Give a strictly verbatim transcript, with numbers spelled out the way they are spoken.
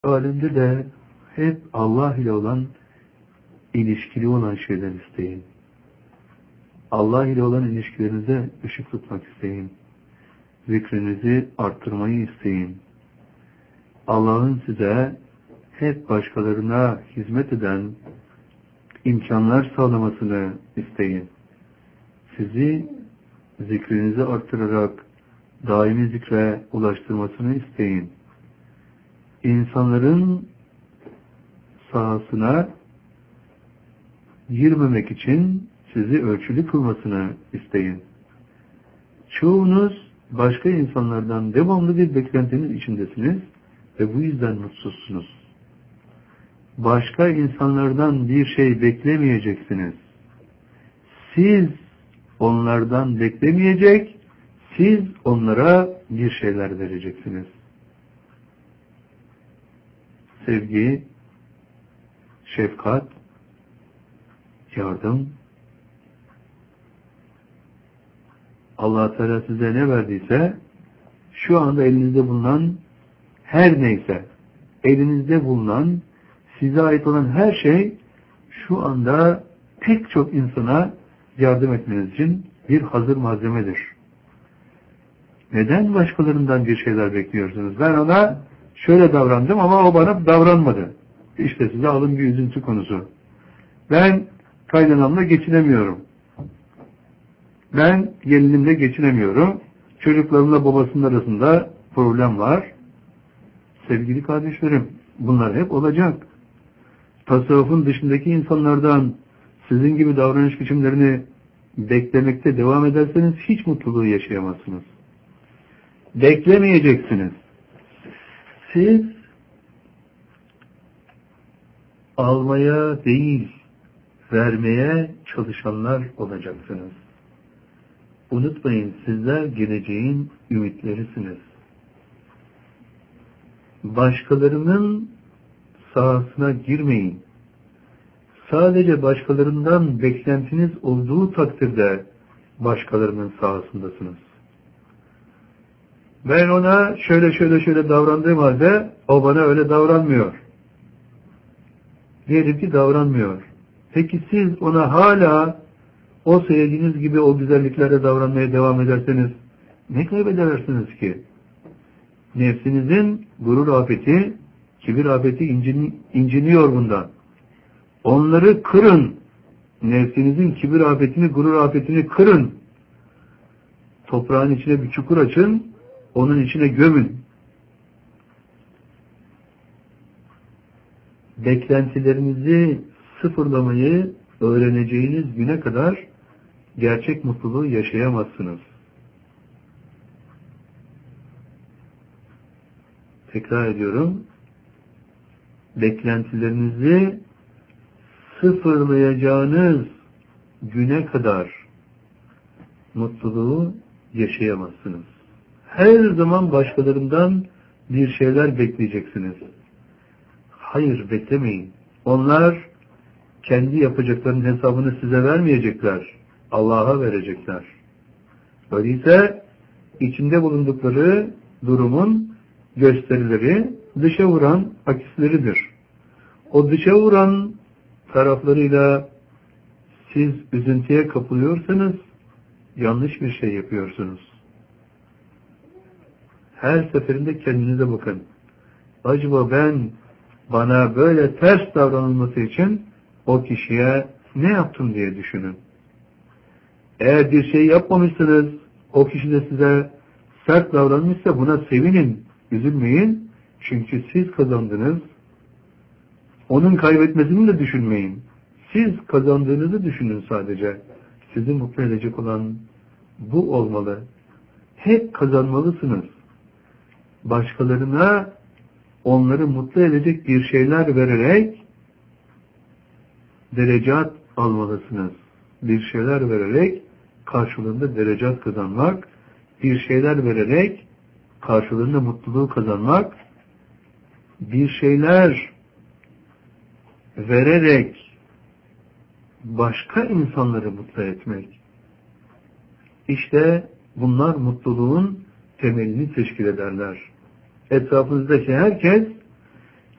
Alemde de hep Allah ile olan ilişkili olan şeyler isteyin. Allah ile olan ilişkilerinize ışık tutmak isteyin. Zikrinizi arttırmayı isteyin. Allah'ın size hep başkalarına hizmet eden imkanlar sağlamasını isteyin. Sizi zikrinizi arttırarak daimi zikre ulaştırmasını isteyin. İnsanların sahasına girmemek için sizi ölçülü kılmasını isteyin. Çoğunuz başka insanlardan devamlı bir beklentinin içindesiniz ve bu yüzden mutsuzsunuz. Başka insanlardan bir şey beklemeyeceksiniz. Siz onlardan beklemeyecek, siz onlara bir şeyler vereceksiniz. Sevgi, şefkat, yardım. Allah Teala size ne verdiyse şu anda elinizde bulunan her neyse, elinizde bulunan size ait olan her şey şu anda pek çok insana yardım etmeniz için bir hazır malzemedir. Neden başkalarından bir şeyler bekliyorsunuz? Ben ona şöyle davrandım ama o bana davranmadı. İşte size alın bir üzüntü konusu. Ben kaynanamla geçinemiyorum. Ben gelinimle geçinemiyorum. Çocuklarımla babasının arasında problem var. Sevgili kardeşlerim, bunlar hep olacak. Tasavvufun dışındaki insanlardan sizin gibi davranış biçimlerini beklemekte devam ederseniz hiç mutluluğu yaşayamazsınız. Beklemeyeceksiniz. Siz almaya değil, vermeye çalışanlar olacaksınız. Unutmayın, sizler geleceğin ümitlerisiniz. Başkalarının sahasına girmeyin. Sadece başkalarından beklentiniz olduğu takdirde başkalarının sahasındasınız. Ben ona şöyle şöyle şöyle davrandığım halde o bana öyle davranmıyor. Diyelim ki davranmıyor. Peki siz ona hala o sevdiğiniz gibi o güzelliklerle davranmaya devam ederseniz ne kaybedersiniz ki? Nefsinizin gurur afeti, kibir afeti incin, inciniyor bundan. Onları kırın. Nefsinizin kibir afetini, gurur afetini kırın. Toprağın içine bir çukur açın, onun içine gömün. Beklentilerinizi sıfırlamayı öğreneceğiniz güne kadar gerçek mutluluğu yaşayamazsınız. Tekrar ediyorum. Beklentilerinizi sıfırlayacağınız güne kadar mutluluğu yaşayamazsınız. Her zaman başkalarından bir şeyler bekleyeceksiniz. Hayır, beklemeyin. Onlar kendi yapacaklarının hesabını size vermeyecekler. Allah'a verecekler. Öyleyse içinde bulundukları durumun gösterileri dışa vuran akisleridir. O dışa vuran taraflarıyla siz üzüntüye kapılıyorsanız yanlış bir şey yapıyorsunuz. Her seferinde kendinize bakın. Acaba ben bana böyle ters davranılması için o kişiye ne yaptım diye düşünün. Eğer bir şey yapmamışsınız, o kişi de size sert davranmışsa buna sevinin, üzülmeyin. Çünkü siz kazandınız. Onun kaybetmesini de düşünmeyin. Siz kazandığınızı düşünün sadece. Sizi mutlu edecek olan bu olmalı. Hep kazanmalısınız. Başkalarına onları mutlu edecek bir şeyler vererek derecat almalısınız. Bir şeyler vererek karşılığında derecat kazanmak, bir şeyler vererek karşılığında mutluluğu kazanmak, bir şeyler vererek başka insanları mutlu etmek. İşte bunlar mutluluğun temelini teşkil ederler. Etrafınızdaki herkes